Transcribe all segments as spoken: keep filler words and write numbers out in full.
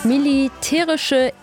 Militärische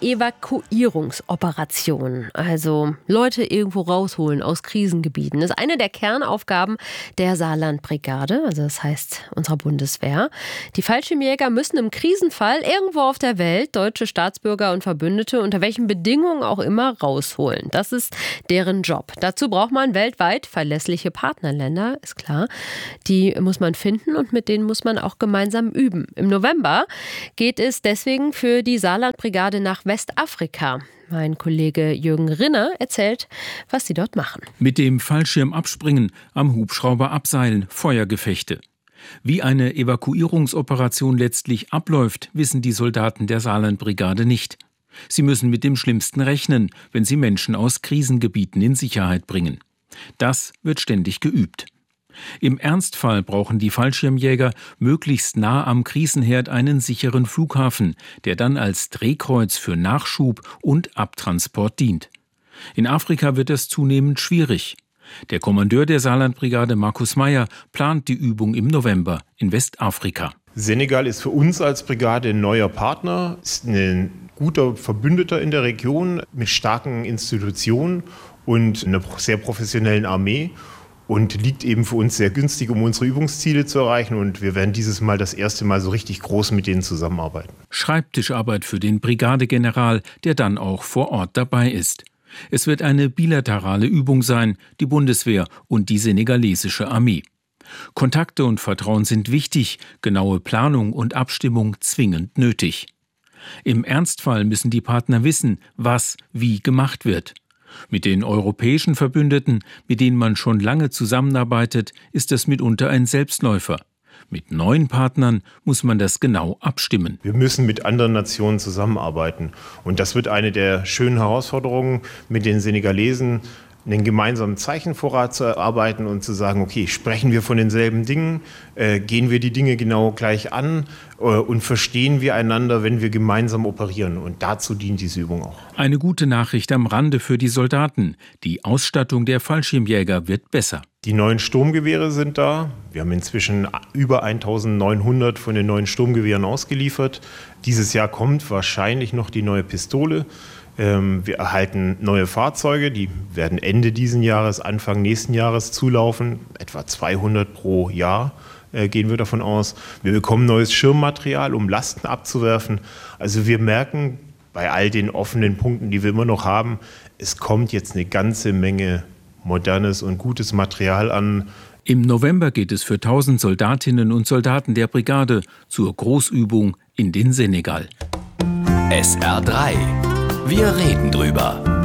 Evakuierungsoperation, also Leute irgendwo rausholen aus Krisengebieten, ist eine der Kernaufgaben der Saarlandbrigade, also das heißt unserer Bundeswehr. Die Fallschirmjäger müssen im Krisenfall irgendwo auf der Welt deutsche Staatsbürger und Verbündete unter welchen Bedingungen auch immer rausholen. Das ist deren Job. Dazu braucht man weltweit verlässliche Partnerländer, ist klar. Die muss man finden und mit denen muss man auch gemeinsam üben. Im November geht es deswegen für Für die Saarlandbrigade nach Westafrika. Mein Kollege Jürgen Rinner erzählt, was sie dort machen. Mit dem Fallschirm abspringen, am Hubschrauber abseilen, Feuergefechte. Wie eine Evakuierungsoperation letztlich abläuft, wissen die Soldaten der Saarlandbrigade nicht. Sie müssen mit dem Schlimmsten rechnen, wenn sie Menschen aus Krisengebieten in Sicherheit bringen. Das wird ständig geübt. Im Ernstfall brauchen die Fallschirmjäger möglichst nah am Krisenherd einen sicheren Flughafen, der dann als Drehkreuz für Nachschub und Abtransport dient. In Afrika wird es zunehmend schwierig. Der Kommandeur der Saarlandbrigade, Markus Meyer, plant die Übung im November in Westafrika. Senegal ist für uns als Brigade ein neuer Partner, ist ein guter Verbündeter in der Region mit starken Institutionen und einer sehr professionellen Armee. Und liegt eben für uns sehr günstig, um unsere Übungsziele zu erreichen. Und wir werden dieses Mal das erste Mal so richtig groß mit denen zusammenarbeiten. Schreibtischarbeit für den Brigadegeneral, der dann auch vor Ort dabei ist. Es wird eine bilaterale Übung sein, die Bundeswehr und die senegalesische Armee. Kontakte und Vertrauen sind wichtig, genaue Planung und Abstimmung zwingend nötig. Im Ernstfall müssen die Partner wissen, was wie gemacht wird. Mit den europäischen Verbündeten, mit denen man schon lange zusammenarbeitet, ist das mitunter ein Selbstläufer. Mit neuen Partnern muss man das genau abstimmen. Wir müssen mit anderen Nationen zusammenarbeiten. Und das wird eine der schönen Herausforderungen, mit den Senegalesen einen gemeinsamen Zeichenvorrat zu erarbeiten und zu sagen, okay, sprechen wir von denselben Dingen, äh, gehen wir die Dinge genau gleich an äh, und verstehen wir einander, wenn wir gemeinsam operieren. Und dazu dient diese Übung auch. Eine gute Nachricht am Rande für die Soldaten. Die Ausstattung der Fallschirmjäger wird besser. Die neuen Sturmgewehre sind da. Wir haben inzwischen über eintausendneunhundert von den neuen Sturmgewehren ausgeliefert. Dieses Jahr kommt wahrscheinlich noch die neue Pistole. Wir erhalten neue Fahrzeuge, die werden Ende diesen Jahres, Anfang nächsten Jahres zulaufen. Etwa zweihundert pro Jahr äh, gehen wir davon aus. Wir bekommen neues Schirmmaterial, um Lasten abzuwerfen. Also wir merken bei all den offenen Punkten, die wir immer noch haben, es kommt jetzt eine ganze Menge modernes und gutes Material an. Im November geht es für tausend Soldatinnen und Soldaten der Brigade zur Großübung in den Senegal. S R drei. Wir reden drüber.